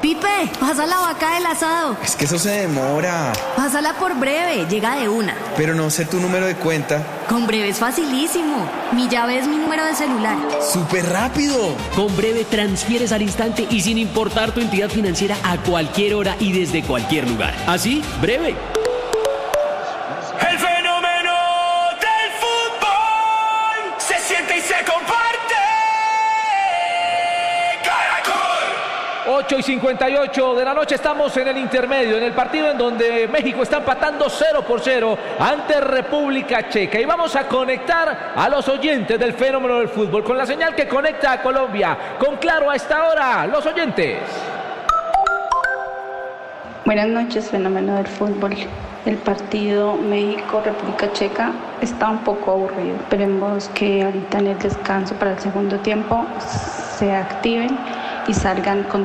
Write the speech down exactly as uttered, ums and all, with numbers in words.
Pipe, pasa la vaca del asado. Es que eso se demora. Pásala por Breve, llega de una. Pero no sé tu número de cuenta. Con Breve es facilísimo. Mi llave es mi número de celular. ¡Súper rápido! Con Breve transfieres al instante y sin importar tu entidad financiera a cualquier hora y desde cualquier lugar. Así, Breve. El fenómeno del fútbol se siente y se comparte. ocho y cincuenta y ocho de la noche, estamos en el intermedio, en el partido en donde México está empatando cero por cero ante República Checa. Y vamos a conectar a los oyentes del fenómeno del fútbol con la señal que conecta a Colombia. Con Claro a esta hora, los oyentes. Buenas noches, fenómeno del fútbol. El partido México-República Checa está un poco aburrido. Esperemos que ahorita en el descanso para el segundo tiempo se activen y salgan con